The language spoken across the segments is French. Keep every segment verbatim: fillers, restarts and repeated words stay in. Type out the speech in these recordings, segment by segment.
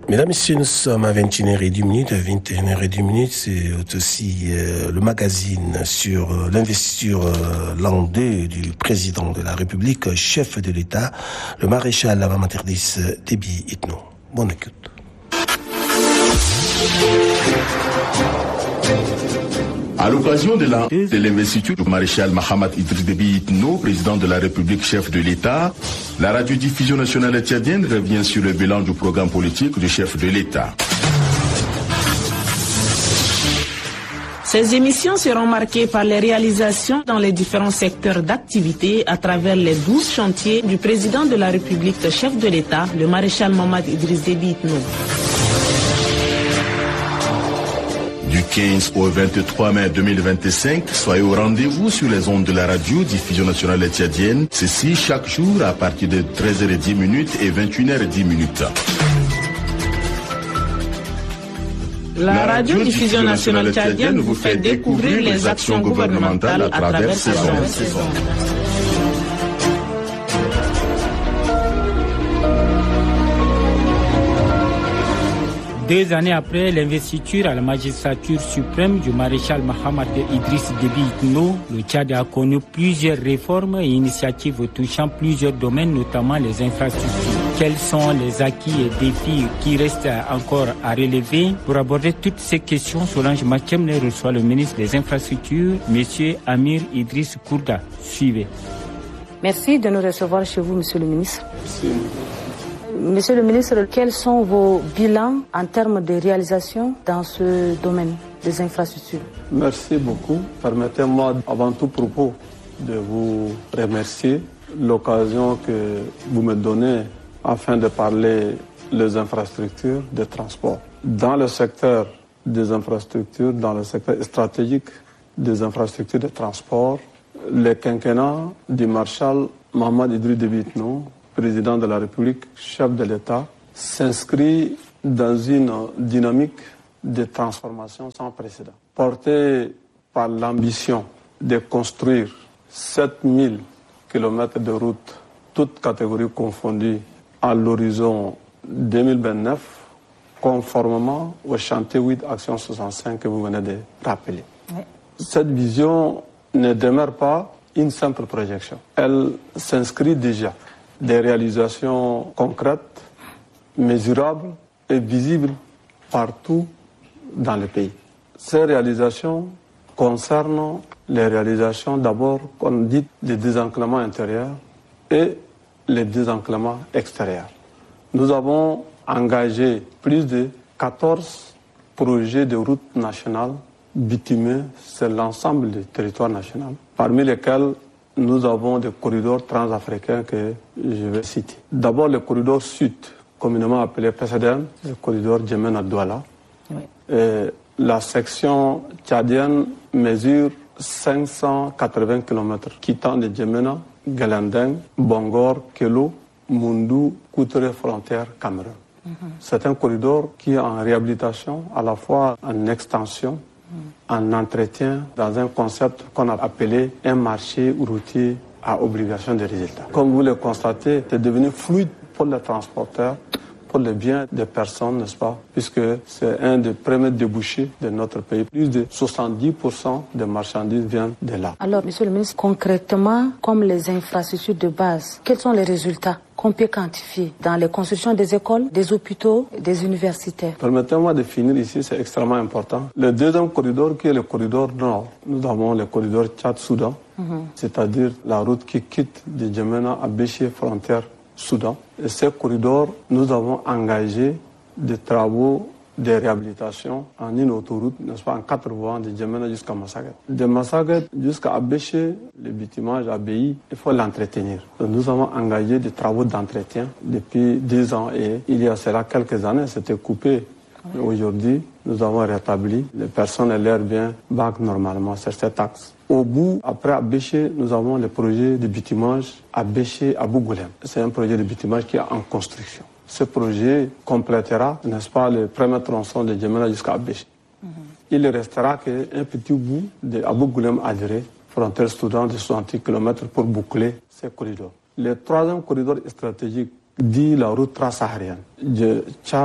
Mesdames, Messieurs, nous sommes à vingt et une heures trente, à vingt et une heures trente, c'est aussi euh, le magazine sur euh, l'investiture euh, l'an deux du président de la République, chef de l'État, le maréchal Mahamat Idriss Déby Itno. Bonne écoute. À l'occasion de la de l'investiture du maréchal Mahamat Idriss Déby Itno, président de la République, chef de l'État, la radiodiffusion nationale tchadienne revient sur le bilan du programme politique du chef de l'État. Ces émissions seront marquées par les réalisations dans les différents secteurs d'activité à travers les douze chantiers du président de la République, chef de l'État, le maréchal Mahamat Idriss Déby Itno. Du quinze au vingt-trois mai deux mille vingt-cinq, soyez au rendez-vous sur les ondes de la radio diffusion nationale tchadienne. Ceci chaque jour à partir de treize heures dix et vingt et une heures dix. La radio diffusion nationale tchadienne vous fait découvrir les actions gouvernementales à travers ces ondes. Deux années après l'investiture à la magistrature suprême du maréchal Mahamat Idriss Déby Itno, le Tchad a connu plusieurs réformes et initiatives touchant plusieurs domaines, notamment les infrastructures. Quels sont les acquis et défis qui restent encore à relever? Pour aborder toutes ces questions, Solange Makemne reçoit le ministre des Infrastructures, M. Amir Idriss Kourda. Suivez. Merci de nous recevoir chez vous, Monsieur le ministre. Merci. Monsieur le ministre, quels sont vos bilans en termes de réalisation dans ce domaine des infrastructures? Merci beaucoup. Permettez-moi avant tout propos de vous remercier l'occasion que vous me donnez afin de parler des infrastructures de transport. Dans le secteur des infrastructures, dans le secteur stratégique des infrastructures de transport, le quinquennat du maréchal Mahamat Idriss Déby Itno, président de la République, chef de l'État, s'inscrit dans une dynamique de transformation sans précédent. Porté par l'ambition de construire sept mille kilomètres de routes, toutes catégories confondues, à l'horizon deux mille vingt-neuf, conformément au chantier huit Action soixante-cinq que vous venez de rappeler. Oui. Cette vision ne demeure pas une simple projection. Elle s'inscrit déjà des réalisations concrètes, mesurables et visibles partout dans le pays. Ces réalisations concernent les réalisations d'abord qu'on dit des désenclavements intérieurs et les désenclavements extérieurs. Nous avons engagé plus de quatorze projets de routes nationales bitumées sur l'ensemble du territoire national, parmi lesquels nous avons des corridors transafricains que je vais citer. D'abord, le corridor sud, communément appelé P C D M, le corridor Djamena-Douala. Oui. La section tchadienne mesure cinq cent quatre-vingts kilomètres, quittant de Djamena, Galandeng, Bongor, Kelo, Moundou, Koutere, frontière Cameroun. Mm-hmm. C'est un corridor qui est en réhabilitation, à la fois en extension, en entretien, dans un concept qu'on a appelé un marché routier à obligation de résultat. Comme vous le constatez, c'est devenu fluide pour les transporteurs, pour le bien des personnes, n'est-ce pas? Puisque c'est un des premiers débouchés de notre pays. Plus de soixante-dix pour cent des marchandises viennent de là. Alors, Monsieur le ministre, concrètement, comme les infrastructures de base, quels sont les résultats qu'on peut quantifier dans les constructions des écoles, des hôpitaux, des universités? Permettez-moi de finir ici, c'est extrêmement important. Le deuxième corridor, qui est le corridor nord, nous avons le corridor Tchad-Soudan, mm-hmm. c'est-à-dire la route qui quitte de Djamena à Béché, frontière Soudan. Et ce corridor, nous avons engagé des travaux de réhabilitation en une autoroute, n'est-ce pas, en quatre voies de Djamena jusqu'à Massaguet. De Massaguet jusqu'à Abéché, le bitumage A B I, il faut l'entretenir. Nous avons engagé des travaux d'entretien depuis dix ans et il y a cela quelques années, c'était coupé. Mais aujourd'hui, nous avons rétabli, les personnes et leurs biens vaguent normalement sur cet axe. Au bout, après Abéché, nous avons le projet de bitumage Abéché à Bougoulem. C'est un projet de bitumage qui est en construction. Ce projet complétera, n'est-ce pas, le premier tronçon de Djamena jusqu'à Abéché. Mm-hmm. Il ne restera qu'un petit bout de Abougoulem Adré, frontière Soudan de soixante kilomètres pour boucler ce corridor. Le troisième corridor stratégique dit la route transsaharienne de Tchad,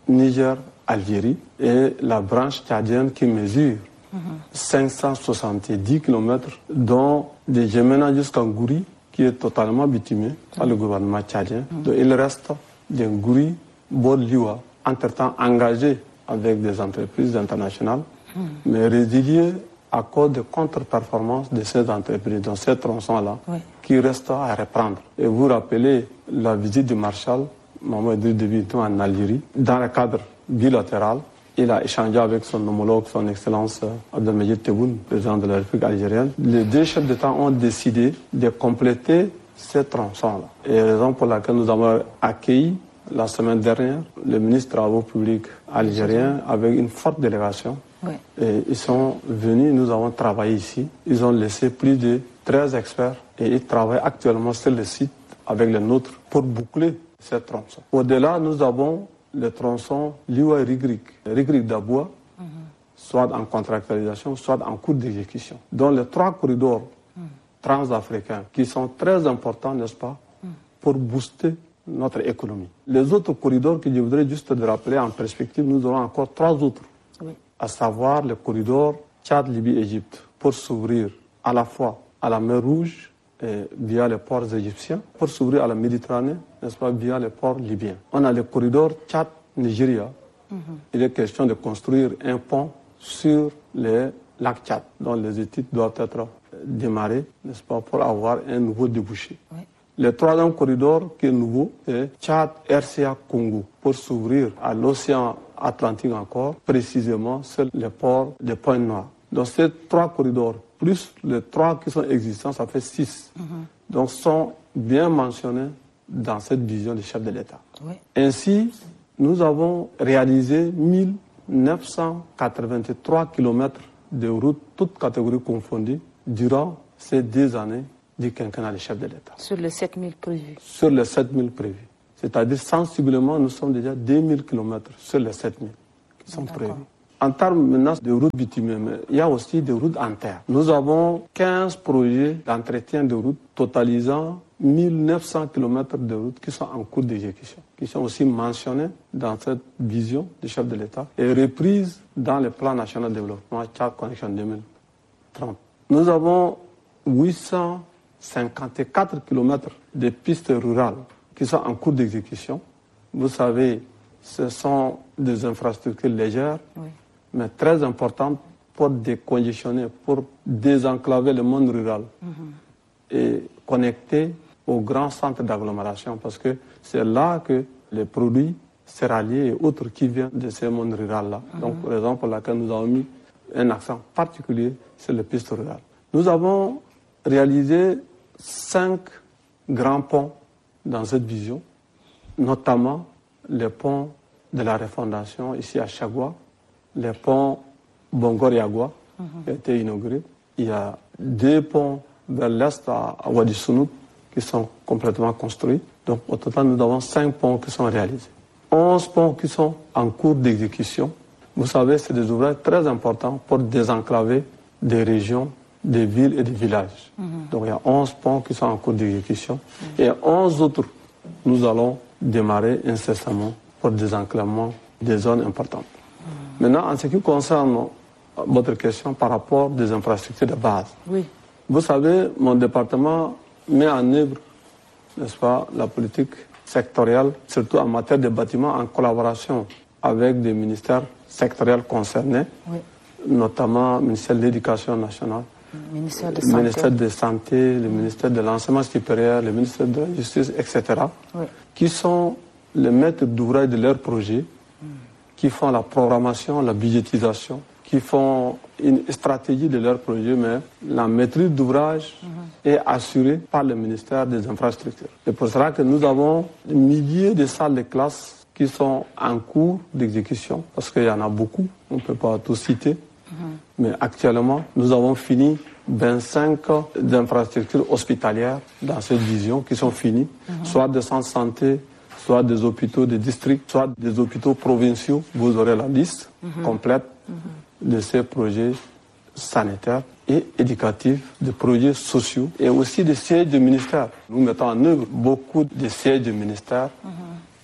Niger-Algérie et la branche tchadienne qui mesure mmh. cinq cent soixante-dix kilomètres, dont de Djemena jusqu'à Ngouri, qui est totalement bitumé par le gouvernement tchadien. Mmh. Donc il reste de Ngouri, Bod-Liwa, entre-temps engagé avec des entreprises internationales, mmh. mais résilié à cause de contre-performances de ces entreprises, dans ces tronçons-là, oui. qui restent à reprendre. Et vous rappelez la visite du Marshal Mohamed Idriss Déby Itno en Algérie, dans le cadre bilatéral. Il a échangé avec son homologue, son Excellence Abdelmajid Tebboune, président de la République algérienne. Les deux chefs d'État ont décidé de compléter ces tronçons-là. Et la raison pour laquelle nous avons accueilli la semaine dernière le ministre des Travaux publics algérien avec une forte délégation. Oui. Et ils sont venus, nous avons travaillé ici. Ils ont laissé plus de treize experts et ils travaillent actuellement sur le site avec les nôtres pour boucler ces tronçons. Au-delà, nous avons le tronçon Liwa-Rigrig, Rigrig d'Aboua, mm-hmm. soit en contractualisation, soit en cours d'exécution. Donc les trois corridors mm. transafricains qui sont très importants, n'est-ce pas, mm. pour booster notre économie. Les autres corridors que je voudrais juste te rappeler en perspective, nous aurons encore trois autres. Oui. À savoir le corridor Tchad-Libye-Égypte, pour s'ouvrir à la fois à la mer Rouge et via les ports égyptiens, pour s'ouvrir à la Méditerranée, n'est-ce pas, via les ports libyens. On a le corridor Tchad-Nigeria. Mm-hmm. Il est question de construire un pont sur le lac Tchad, dont les études doivent être démarrées, n'est-ce pas, pour avoir un nouveau débouché. Oui. Le troisième corridor qui est nouveau, c'est Tchad-R C A-Congo, pour s'ouvrir à l'océan Atlantique encore, précisément sur le port de Pointe-Noire. Donc ces trois corridors, plus les trois qui sont existants, ça fait six. Mm-hmm. Donc sont bien mentionnés dans cette vision du chef de l'État. Oui. Ainsi, nous avons réalisé mille neuf cent quatre-vingt-trois kilomètres de routes, toutes catégories confondues, durant ces deux années du quinquennat du chef de l'État. Sur les sept mille prévus. Sur les sept mille prévus. C'est-à-dire, sensiblement, nous sommes déjà deux mille kilomètres sur les sept mille qui sont prévus. En termes maintenant de routes bitumées, il y a aussi des routes en terre. Nous avons quinze projets d'entretien de routes totalisant mille neuf cents kilomètres de routes qui sont en cours d'exécution, qui sont aussi mentionnés dans cette vision du chef de l'État et reprises dans le plan national de développement Tchad Connection deux mille trente. Nous avons huit cent cinquante-quatre kilomètres de pistes rurales qui sont en cours d'exécution. Vous savez, ce sont des infrastructures légères, oui. mais très importantes pour décongestionner, pour désenclaver le monde rural mm-hmm. et connecter aux grands centres d'agglomération, parce que c'est là que les produits céréaliers et autres qui viennent de ces mondes ruraux-là. Mm-hmm. Donc, raison pour laquelle nous avons mis un accent particulier sur les pistes rurales. Nous avons réalisé cinq grands ponts dans cette vision, notamment le pont de la refondation ici à Chagua, le pont Bongor-Yagua mm-hmm. qui a été inauguré. Il y a deux ponts vers l'est à, à Wadi Sounout qui sont complètement construits. Donc au total, nous avons cinq ponts qui sont réalisés. onze ponts qui sont en cours d'exécution. Vous savez, c'est des ouvrages très importants pour désenclaver des régions, des villes et des villages. Mm-hmm. Donc il y a onze ponts qui sont en cours d'exécution. Mm-hmm. Et onze autres, nous allons démarrer incessamment pour désenclavement des zones importantes. Mm-hmm. Maintenant, en ce qui concerne votre question par rapport des infrastructures de base. Oui. Vous savez, mon département met en œuvre, n'est-ce pas, la politique sectorielle, surtout en matière de bâtiments, en collaboration avec des ministères sectoriels concernés, oui. notamment le ministère de l'Éducation nationale, le ministère de, le ministère de Santé, le ministère de l'Enseignement supérieur, le ministère de la Justice, et cetera, oui. qui sont les maîtres d'ouvrage de leurs projets, mm. qui font la programmation, la budgétisation, qui font une stratégie de leurs projets, mais la maîtrise d'ouvrage mm-hmm. est assurée par le ministère des Infrastructures. C'est pour cela que nous avons des milliers de salles de classe qui sont en cours d'exécution, parce qu'il y en a beaucoup, on ne peut pas tout citer. Mm-hmm. Mais actuellement, nous avons fini vingt-cinq infrastructures hospitalières dans cette vision qui sont finies, mm-hmm. soit des centres de santé, soit des hôpitaux de district, soit des hôpitaux provinciaux. Vous aurez la liste mm-hmm. complète mm-hmm. de ces projets sanitaires et éducatifs, de projets sociaux et aussi des sièges de ministères. Nous mettons en œuvre beaucoup de sièges de ministères mm-hmm.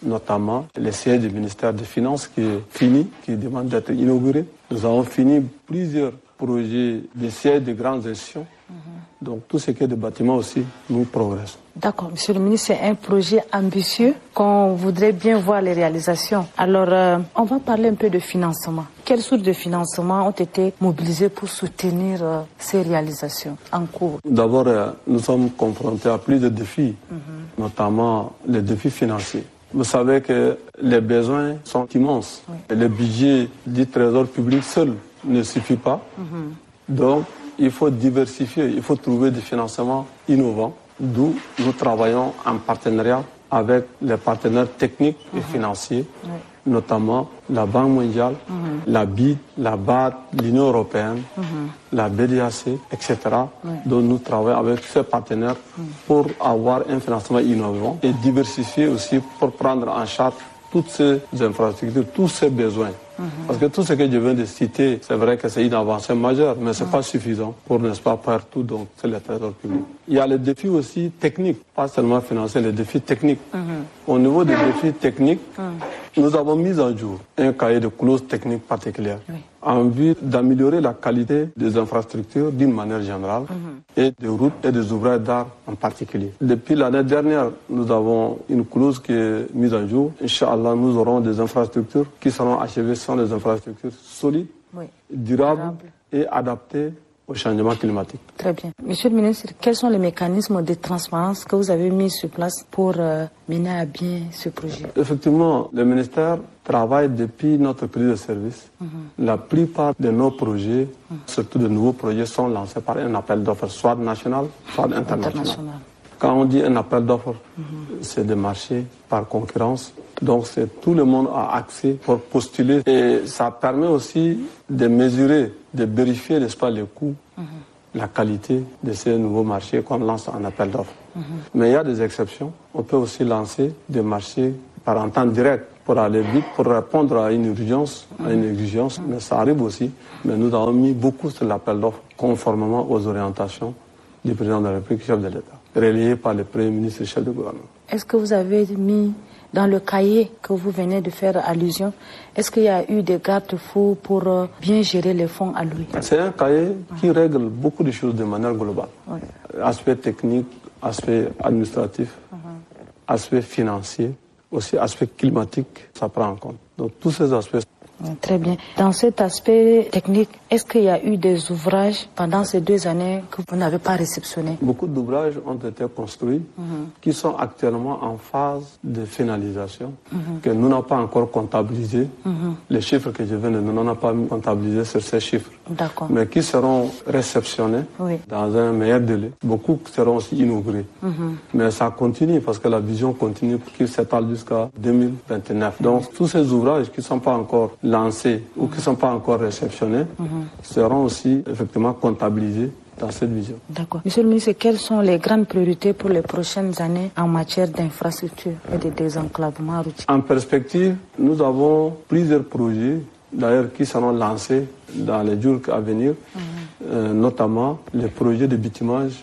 notamment le siège du ministère des Finances qui est fini, qui demande d'être inauguré. Nous avons fini plusieurs projets de sièges de grandes institutions. Mm-hmm. Donc tout ce qui est de bâtiments aussi, nous progressons. D'accord, Monsieur le ministre, c'est un projet ambitieux qu'on voudrait bien voir les réalisations. Alors, euh, on va parler un peu de financement. Quelles sources de financement ont été mobilisées pour soutenir euh, ces réalisations en cours? D'abord, euh, nous sommes confrontés à plusieurs défis, mm-hmm. notamment les défis financiers. Vous savez que les besoins sont immenses. Oui. Et le budget du trésor public seul ne suffit pas. Mm-hmm. Donc, il faut diversifier, il faut trouver des financements innovants, d'où nous travaillons en partenariat avec les partenaires techniques et mm-hmm. financiers, oui. notamment la Banque mondiale, mm-hmm. la B I D, la B A D, l'Union européenne, mm-hmm. la B D A C, et cetera, oui. dont nous travaillons avec ces partenaires mm-hmm. pour avoir un financement innovant et diversifié aussi pour prendre en charge toutes ces infrastructures, tous ces besoins. Mm-hmm. Parce que tout ce que je viens de citer, c'est vrai que c'est une avancée majeure, mais ce n'est mm-hmm. pas suffisant pour, n'est-ce pas, faire tout, donc c'est le trésor public. Il y a les défis aussi techniques, pas seulement financiers, les défis techniques. Mm-hmm. Au niveau des défis techniques, mm-hmm. nous avons mis en jour un cahier de clauses techniques particulières oui. en vue d'améliorer la qualité des infrastructures d'une manière générale mm-hmm. et des routes et des ouvrages d'art en particulier. Depuis l'année dernière, nous avons une clause qui est mise en jour. Inch'Allah, nous aurons des infrastructures qui seront achevées sur des infrastructures solides, oui. durables Durable. et adaptées au changement climatique. Très bien. Monsieur le ministre, quels sont les mécanismes de transparence que vous avez mis sur place pour euh, mener à bien ce projet? Effectivement, le ministère travaille depuis notre prise de service. Mm-hmm. La plupart de nos projets, mm-hmm. surtout de nouveaux projets, sont lancés par un appel d'offres, soit national, soit international. international. Quand on dit un appel d'offres, mm-hmm. c'est des marchés par concurrence. Donc c'est tout le monde a accès pour postuler et ça permet aussi de mesurer, de vérifier, n'est-ce pas, les coûts, mm-hmm. la qualité de ces nouveaux marchés qu'on lance en appel d'offres. Mm-hmm. Mais il y a des exceptions. On peut aussi lancer des marchés par entente directe pour aller vite, pour répondre à une urgence, à une exigence. Mm-hmm. Mais ça arrive aussi. Mais nous avons mis beaucoup sur l'appel d'offres conformément aux orientations du président de la République, chef de l'État, relayé par le Premier ministre et chef de gouvernement. Est-ce que vous avez mis dans le cahier que vous venez de faire allusion, est-ce qu'il y a eu des garde-fous pour euh, bien gérer les fonds alloués? C'est un cahier qui règle beaucoup de choses de manière globale. Oui. Aspect technique, aspect administratif, uh-huh. aspect financier, aussi aspect climatique, ça prend en compte. Donc tous ces aspects. Très bien. Dans cet aspect technique, est-ce qu'il y a eu des ouvrages pendant ces deux années que vous n'avez pas réceptionnés? Beaucoup d'ouvrages ont été construits mm-hmm. qui sont actuellement en phase de finalisation, mm-hmm. que nous n'avons pas encore comptabilisés. Mm-hmm. Les chiffres que je viens de nous n'avons pas comptabilisés sur ces chiffres. D'accord. Mais qui seront réceptionnés oui. dans un meilleur délai. Beaucoup seront aussi inaugurés. Mm-hmm. Mais ça continue parce que la vision continue qui s'étale jusqu'à deux mille vingt-neuf. Donc mm-hmm. tous ces ouvrages qui ne sont pas encore lancés mm-hmm. ou qui ne sont pas encore réceptionnés mm-hmm. seront aussi effectivement comptabilisés dans cette vision. D'accord. Monsieur le ministre, quelles sont les grandes priorités pour les prochaines années en matière d'infrastructure et de désenclavement routier? En perspective, nous avons plusieurs projets d'ailleurs qui seront lancés dans les jours à venir, mmh. euh, notamment les projets de bitumage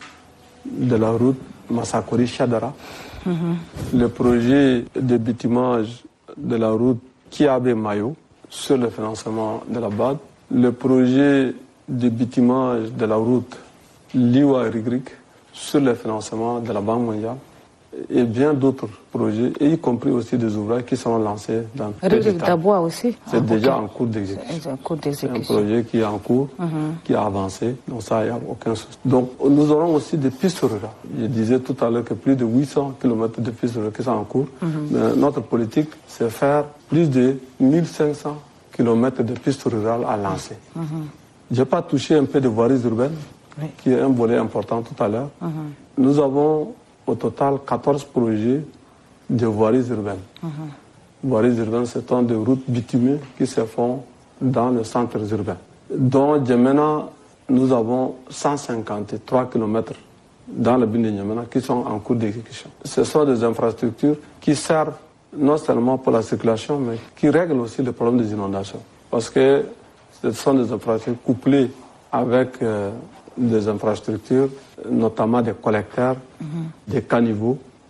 de la route Massakori-Chadara, mmh. le projet de bitumage de la route Kiabé-Mayo sur le financement de la B A D, le projet de bitumage de la route Liwa-Rigrik sur le financement de la Banque mondiale, et bien d'autres projets, et y compris aussi des ouvrages qui seront lancés dans les États. aussi C'est ah, déjà okay. en cours d'exécution. C'est un projet qui est en cours, mm-hmm. qui a avancé, donc ça, il n'y a aucun souci. Donc nous aurons aussi des pistes rurales. Je disais tout à l'heure que plus de huit cents kilomètres de pistes rurales qui sont en cours. Mm-hmm. Mais notre politique, c'est faire plus de mille cinq cents kilomètres de pistes rurales à lancer. Mm-hmm. Je n'ai pas touché un peu de voiries urbaines, oui. qui est un volet important tout à l'heure. Mm-hmm. Nous avons au total quatorze projets de voiries urbaines. Mm-hmm. Voiries urbaines, ce sont des routes bitumées qui se font dans les centres urbains. Dans Djamena, nous avons cent cinquante-trois kilomètres dans la ville de Djamena qui sont en cours d'exécution. Ce sont des infrastructures qui servent non seulement pour la circulation, mais qui règlent aussi le problème des inondations. Parce que ce sont des infrastructures couplées avec euh, des infrastructures, notamment des collecteurs, mm-hmm. des caniveaux,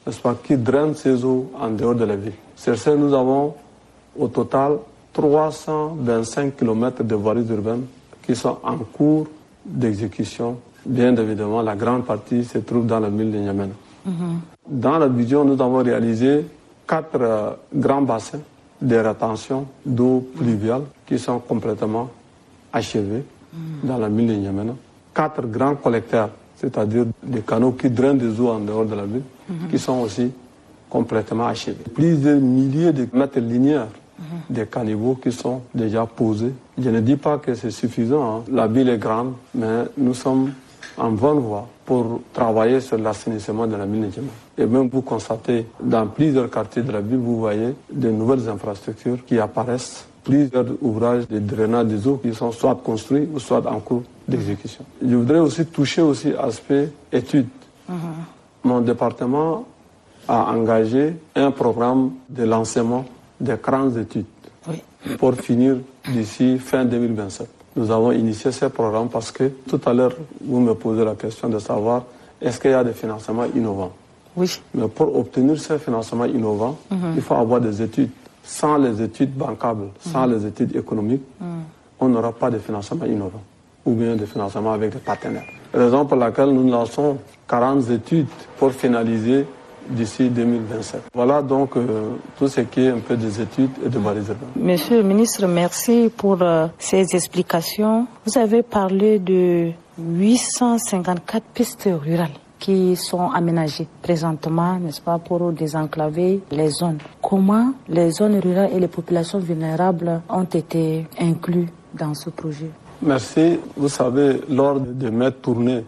n'est-ce pas, qui drainent ces eaux en dehors de la ville. Sur ce, nous avons au total trois cent vingt-cinq kilomètres de voiries urbaines qui sont en cours d'exécution. Bien évidemment, la grande partie se trouve dans la ville de N'Djamena. Mm-hmm. Dans la vision, nous avons réalisé quatre euh, grands bassins de rétention d'eau pluviale qui sont complètement achevés mm. dans la ville de N'Djamena. Quatre grands collecteurs, c'est-à-dire des canaux qui drainent des eaux en dehors de la ville, mm-hmm. qui sont aussi complètement achevés. Plusieurs milliers de mètres linéaires mm-hmm. de caniveaux qui sont déjà posés. Je ne dis pas que c'est suffisant, hein. La ville est grande, mais nous sommes en bonne voie pour travailler sur l'assainissement de la ville de N'Djamena. Et même vous constatez, dans plusieurs quartiers de la ville, vous voyez de nouvelles infrastructures qui apparaissent, plusieurs ouvrages de drainage des eaux qui sont soit construits ou soit en cours d'exécution. Je voudrais aussi toucher aussi l'aspect études. Mm-hmm. Mon département a engagé un programme de lancement des grandes études oui. pour finir d'ici fin deux mille vingt-sept. Nous avons initié ce programme parce que tout à l'heure, vous me posez la question de savoir est-ce qu'il y a des financements innovants. Oui. Mais pour obtenir ces financements innovants, mm-hmm. il faut avoir des études. Sans les études bancables, sans mm-hmm. les études économiques, mm-hmm. on n'aura pas de financement innovant ou bien de financement avec des partenaires. Raison pour laquelle nous lançons quarante études pour finaliser d'ici deux mille vingt-sept. Voilà donc euh, tout ce qui est un peu des études et de voiries urbaines. Monsieur le ministre, merci pour euh, ces explications. Vous avez parlé de huit cent cinquante-quatre pistes rurales qui sont aménagées présentement, n'est-ce pas, pour désenclaver les zones. Comment les zones rurales et les populations vulnérables ont été inclus dans ce projet? Merci. Vous savez, lors de mes tournées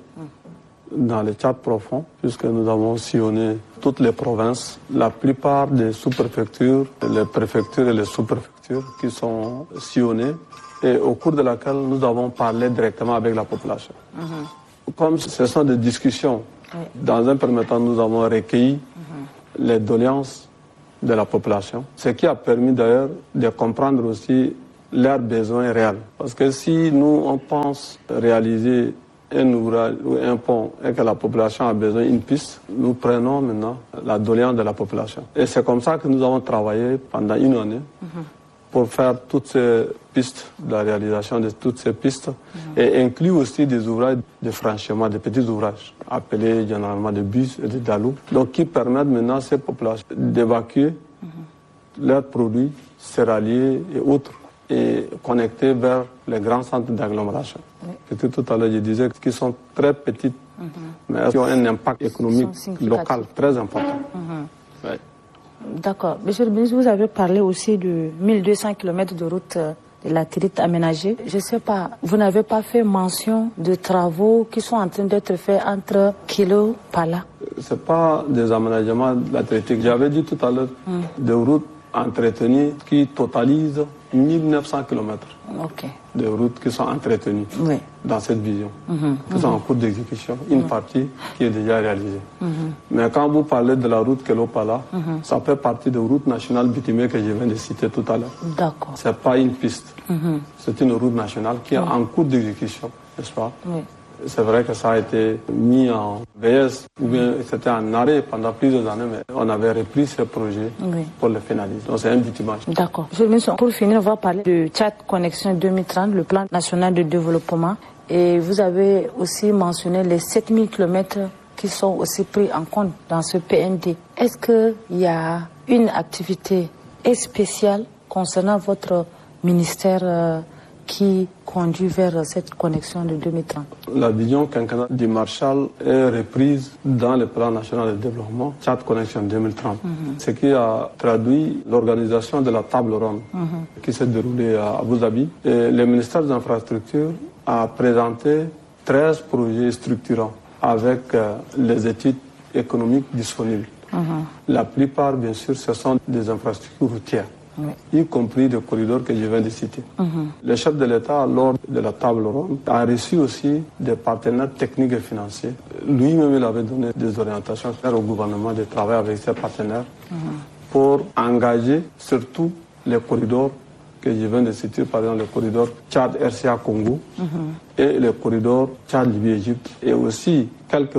dans le Tchad profond, puisque nous avons sillonné toutes les provinces, la plupart des sous-préfectures, les préfectures et les sous-préfectures qui sont sillonnées, et au cours de laquelle nous avons parlé directement avec la population. Mm-hmm. Comme ce sont des discussions, oui. dans un premier temps, nous avons recueilli mm-hmm. les doléances de la population, ce qui a permis d'ailleurs de comprendre aussi leurs besoins réels. Parce que si nous, on pense réaliser un ouvrage ou un pont et que la population a besoin d'une piste, nous prenons maintenant la doléance de la population. Et c'est comme ça que nous avons travaillé pendant une année mm-hmm. pour faire toutes ces pistes, la réalisation de toutes ces pistes mm-hmm. et inclut aussi des ouvrages de franchissement, des petits ouvrages appelés généralement des bus et des dalous, donc qui permettent maintenant à ces populations d'évacuer mm-hmm. leurs produits céréaliers et autres et connectés vers les grands centres d'agglomération. Oui. Tout à l'heure, je disais qu'ils sont très petites, mm-hmm. mais qui ont un impact économique local très important. Mm-hmm. Oui. D'accord. Monsieur le ministre, vous avez parlé aussi de mille deux cents kilomètres de route de latérite aménagée. Je ne sais pas, vous n'avez pas fait mention de travaux qui sont en train d'être faits entre Kilo et Pala? Ce n'est pas des aménagements latéritiques. J'avais dit tout à l'heure mm. des routes entretenues qui totalisent mille neuf cents kilomètres okay. de routes qui sont entretenues oui. dans cette vision, mm-hmm. qui sont mm-hmm. en cours d'exécution. Une mm-hmm. partie qui est déjà réalisée. Mm-hmm. Mais quand vous parlez de la route Kelo-Pala, mm-hmm. ça fait partie de route nationale bitumée que je viens de citer tout à l'heure. D'accord. Ce n'est pas une piste. Mm-hmm. C'est une route nationale qui est mm-hmm. en cours d'exécution, n'est-ce pas? Oui. C'est vrai que ça a été mis en V S ou bien c'était en arrêt pendant plusieurs années, mais on avait repris ce projet oui. pour le finaliser. Donc c'est un bitumage. D'accord. Monsieur le ministre, pour finir, on va parler de Tchad Connexion deux mille trente, le plan national de développement. Et vous avez aussi mentionné les sept mille kilomètres qui sont aussi pris en compte dans ce P N D. Est-ce qu'il y a une activité spéciale concernant votre ministère euh, qui conduit vers cette connexion de deux mille trente? La vision quinquennale du Marshall est reprise dans le plan national de développement Tchad Connexion deux mille trente, mm-hmm. ce qui a traduit l'organisation de la table ronde mm-hmm. qui s'est déroulée à Abu Dhabi. Et le ministère des Infrastructures a présenté treize projets structurants avec euh, les études économiques disponibles. Mm-hmm. La plupart, bien sûr, ce sont des infrastructures routières. Oui. Y compris des corridors que je viens de citer. Mm-hmm. Le chef de l'État, lors de la table ronde, a reçu aussi des partenaires techniques et financiers. Lui-même, il avait donné des orientations au gouvernement de travailler avec ses partenaires mm-hmm. pour engager surtout les corridors que je viens de citer, par exemple le corridor Tchad-R C A-Congo mm-hmm. et le corridor Tchad-Libye-Égypte, et aussi quelques routes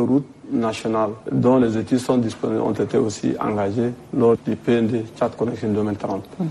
national dont les études sont disponibles ont été aussi engagées lors du P N D Tchad Connection deux mille trente. Mm-hmm.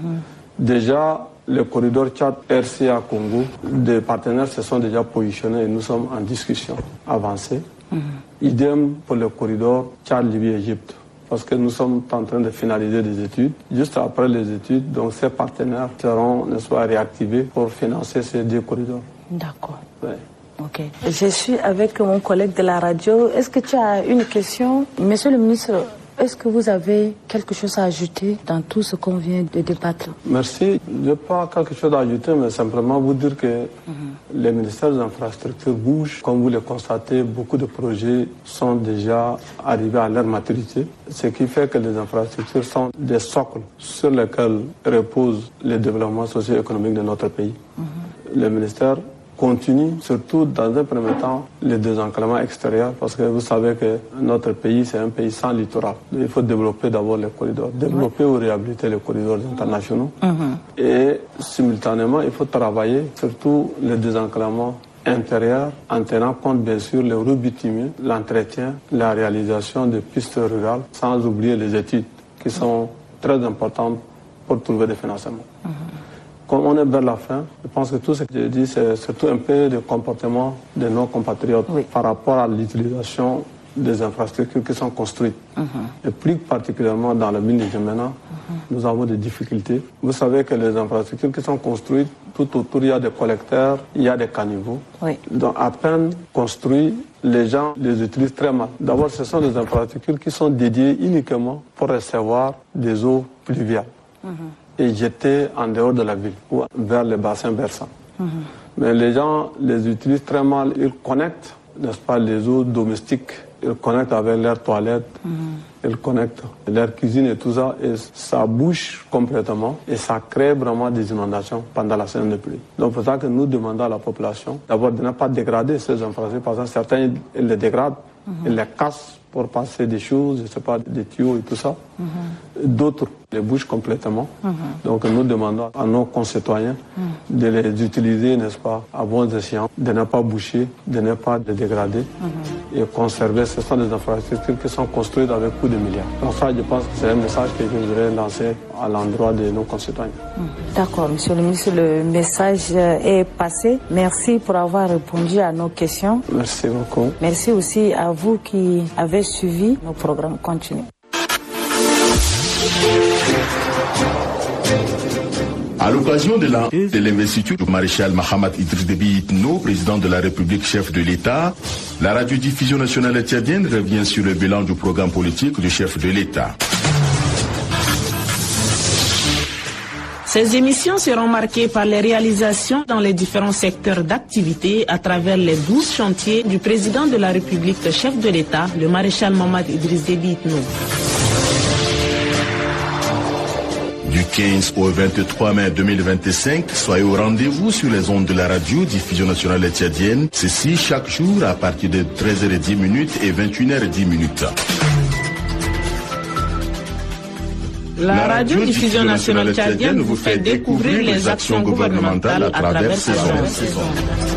Déjà, le corridor Tchad-R C A Congo, des partenaires se sont déjà positionnés et nous sommes en discussion avancée. Mm-hmm. Idem pour le corridor Tchad-Libye-Égypte. Parce que nous sommes en train de finaliser des études. Juste après les études, donc ces partenaires seront, ne soit réactivés pour financer ces deux corridors. D'accord. Ouais. Ok. Je suis avec mon collègue de la radio. Est-ce que tu as une question? Monsieur le ministre, est-ce que vous avez quelque chose à ajouter dans tout ce qu'on vient de débattre? Merci. Je n'ai pas quelque chose à ajouter, mais simplement vous dire que mm-hmm. les ministères des infrastructures bougent. Comme vous le constatez, beaucoup de projets sont déjà arrivés à leur maturité, ce qui fait que les infrastructures sont des socles sur lesquels repose le développement socio-économique de notre pays. Mm-hmm. Le ministère continue, surtout dans un premier temps, le désenclavement extérieur, parce que vous savez que notre pays, c'est un pays sans littoral. Il faut développer d'abord les corridors, développer ou réhabiliter les corridors internationaux. Mm-hmm. Et simultanément, il faut travailler surtout le désenclavement intérieur, en tenant compte bien sûr le routes bitumées, l'entretien, la réalisation des pistes rurales, sans oublier les études qui sont très importantes pour trouver des financements. Mm-hmm. Comme on est vers la fin, je pense que tout ce que je dis, c'est surtout un peu de comportement de nos compatriotes oui. par rapport à l'utilisation des infrastructures qui sont construites. Uh-huh. Et plus particulièrement dans le milieu de maintenant, uh-huh. nous avons des difficultés. Vous savez que les infrastructures qui sont construites, tout autour, il y a des collecteurs, il y a des caniveaux. Oui. Donc, à peine construits, les gens les utilisent très mal. D'abord, ce sont des infrastructures qui sont dédiées uniquement pour recevoir des eaux pluviales. Uh-huh. Et jeter en dehors de la ville ou vers les bassins versants. Mm-hmm. Mais les gens les utilisent très mal. Ils connectent, n'est-ce pas, les eaux domestiques. Ils connectent avec leurs toilettes, mm-hmm. ils connectent leur cuisine et tout ça. Et ça bouche complètement et ça crée vraiment des inondations pendant la saison de pluie. Donc c'est pour ça que nous demandons à la population d'abord de ne pas dégrader ces infrastructures. Par exemple, certains ils les dégradent, mm-hmm. ils les cassent pour passer des choses, je ne sais pas, des tuyaux et tout ça. Mm-hmm. D'autres les bougent complètement. Mm-hmm. Donc nous demandons à nos concitoyens mm-hmm. de les utiliser, n'est-ce pas, à bons escients, de ne pas boucher, de ne pas les dégrader mm-hmm. et conserver. Ce sont des infrastructures qui sont construites avec beaucoup de milliards. Donc ça, je pense que c'est un message que je voudrais lancer à l'endroit de nos concitoyens. Mm-hmm. D'accord, monsieur le ministre, le message est passé. Merci pour avoir répondu à nos questions. Merci beaucoup. Merci aussi à vous qui avez suivi nos programmes continus. À l'occasion de la de l'investiture du maréchal Mahamat Idriss Déby Itno, président de la République, chef de l'État, la radiodiffusion nationale tchadienne revient sur le bilan du programme politique du chef de l'État. Ces émissions seront marquées par les réalisations dans les différents secteurs d'activité à travers les douze chantiers du président de la République, chef de l'État, le maréchal Mahamat Idriss Déby Itno. Du quinze au vingt-trois mai deux mille vingt-cinq, soyez au rendez-vous sur les ondes de la radio diffusion nationale tchadienne. Ceci chaque jour à partir de treize heures dix et vingt et une heures dix. La radio-diffusion nationale tchadienne vous fait découvrir les actions gouvernementales à travers ces ondes.